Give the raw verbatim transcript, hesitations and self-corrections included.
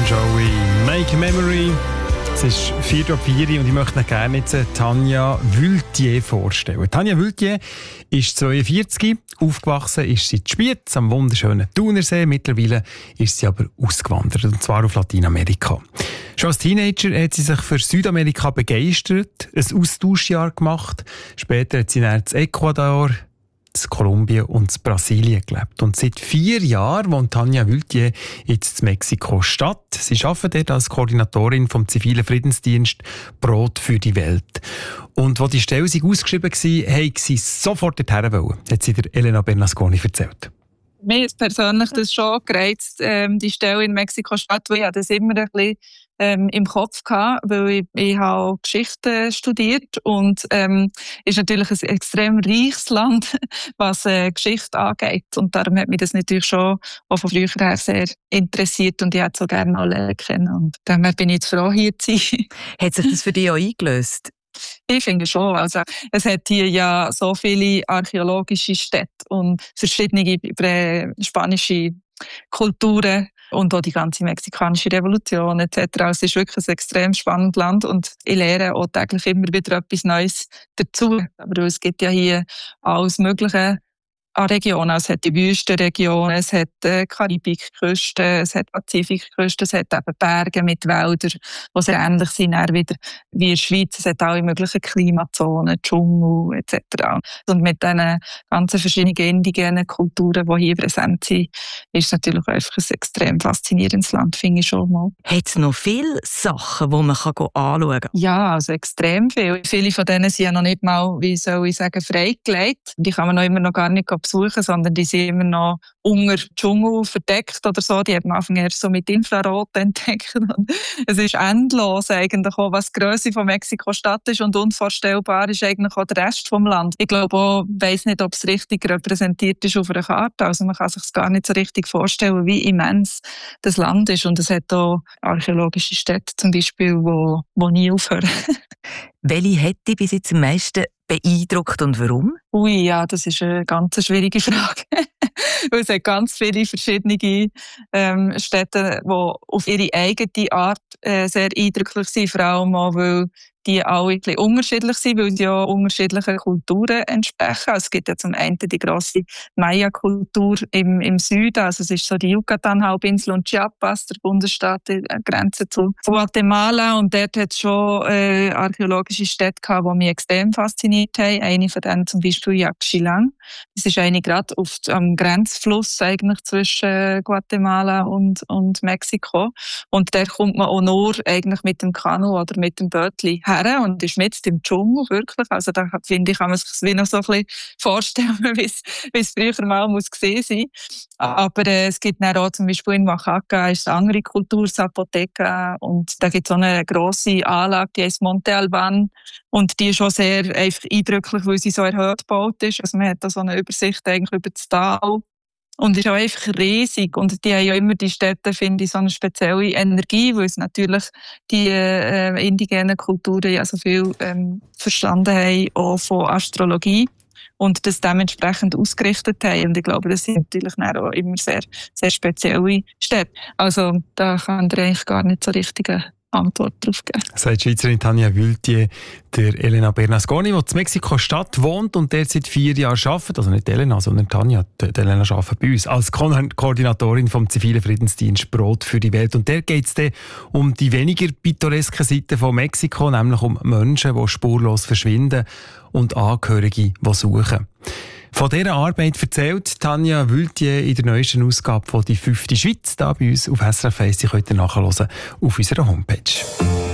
Joey, Make Memory. Es ist vier Uhr vier und ich möchte Ihnen gerne jetzt Tanja Wültier vorstellen. Tanja Wültier ist zweiundvierzig, aufgewachsen ist sie in Spiez am wunderschönen Thunersee. Mittlerweile ist sie aber ausgewandert, und zwar auf Lateinamerika. Schon als Teenager hat sie sich für Südamerika begeistert, ein Austauschjahr gemacht. Später hat sie dann in Ecuador, in Kolumbien und in Brasilien gelebt. Und seit vier Jahren wohnt Tanja Wültier jetzt in Mexiko-Stadt. Sie arbeitet dort als Koordinatorin vom zivilen Friedensdienst Brot für die Welt. Und als die Stelle ausgeschrieben war, wollte sie sofort dorthin wollen, hat sie der Elena Bernasconi erzählt. Mir ist persönlich das schon gereizt, ähm, die Stelle in Mexiko-Stadt, weil ich das immer ein bisschen ähm, im Kopf hatte, weil ich, ich habe Geschichte studiert und ähm, ist natürlich ein extrem reiches Land, was äh, Geschichte angeht. Und darum hat mich das natürlich schon auch von früher her sehr interessiert und ich hätte es so gerne alle kennen. Und daher bin ich jetzt froh, hier zu sein. Hat sich das für dich auch eingelöst? Ich finde schon. Also, es hat hier ja so viele archäologische Städte und verschiedene spanische Kulturen und auch die ganze mexikanische Revolution et cetera. Es ist wirklich ein extrem spannendes Land und ich lerne auch täglich immer wieder etwas Neues dazu. Aber es gibt ja hier alles Mögliche an Regionen. Es hat die Wüstenregion, es hat äh, Karibikküste, es hat Pazifikküste, es hat eben Berge mit Wäldern, die sehr ähnlich sind wieder wie in der Schweiz. Es hat alle möglichen Klimazonen, Dschungel et cetera. Und mit diesen ganzen verschiedenen indigenen Kulturen, die hier präsent sind, ist es natürlich einfach ein extrem faszinierendes Land, finde ich schon mal. Hat es noch viele Sachen, die man anschauen kann? Ja, also extrem viel. Viele von denen sind ja noch nicht mal, wie soll ich sagen, freigelegt. Die kann man noch immer noch gar nicht besuchen, sondern die sind immer noch unter Dschungel verdeckt oder so. Die hat man Anfang erst so mit Infrarot entdeckt. Und es ist endlos eigentlich auch, was die Grösse von Mexiko-Stadt ist, und unvorstellbar ist eigentlich auch der Rest vom Land. Ich glaube auch, ich weiss nicht, ob es richtig repräsentiert ist auf einer Karte. Also man kann sich gar nicht so richtig vorstellen, wie immens das Land ist. Und es hat auch archäologische Städte zum Beispiel, wo, wo nie aufhören. Welche hat dich bis jetzt am meisten beeindruckt und warum? Ui, ja, das ist eine ganz schwierige Frage. Weil es hat ganz viele verschiedene ähm, Städte, die auf ihre eigene Art äh, sehr eindrücklich sind, vor allem auch, weil die alle ein bisschen unterschiedlich sind, weil sie auch unterschiedlichen Kulturen entsprechen. Also es gibt ja zum einen die grosse Maya-Kultur im, im Süden, also es ist so die Yucatan-Halbinsel und Chiapas, der Bundesstaat, die Grenze zu Guatemala, und dort hat es schon äh, archäologische Städte gehabt, die mich extrem fasziniert haben. Eine von denen zum Beispiel Yaxchilan. Das ist eine gerade auf, am Grenzfluss eigentlich zwischen Guatemala und, und Mexiko. Und da kommt man auch nur eigentlich mit dem Kanu oder mit dem Bötli her und ist mitten im Dschungel, wirklich. Also da finde ich, kann man sich das wie noch so ein bisschen vorstellen, wie es, wie es früher mal muss gesehen sein. Aber äh, es gibt dann auch zum Beispiel in Oaxaca ist eine andere Kultur, Zapoteca, und da gibt es auch eine grosse Anlage, die heißt Monte Alban, und die ist schon sehr einfach eindrücklich, weil sie so erhöht gebaut ist. Also man hat da so eine Übersicht eigentlich über das Tal. Und ist auch einfach riesig. Und die haben ja immer, die Städte, finde ich, so eine spezielle Energie, weil es natürlich die äh, indigenen Kulturen ja so viel ähm, verstanden haben, auch von Astrologie. Und das dementsprechend ausgerichtet haben. Und ich glaube, das sind natürlich auch immer sehr, sehr spezielle Städte. Also da kann ich eigentlich gar nicht so richtige Antwort darauf geben. Sagt die Schweizerin Tanja Wültier der Elena Bernasconi, die in Mexiko-Stadt wohnt und dort seit vier Jahren arbeitet. Also nicht Elena, sondern Tanja. Die Elena arbeitet bei uns als Ko- Koordinatorin vom zivilen Friedensdienst Brot für die Welt. Und dort geht es dann um die weniger pittoreske Seite von Mexiko, nämlich um Menschen, die spurlos verschwinden und Angehörige, die suchen. Von dieser Arbeit erzählt Tanja Wültier in der neuesten Ausgabe von «Die fünfte Schweiz» hier bei uns auf S R F eins. Sie könnt ihr nachhören auf unserer Homepage.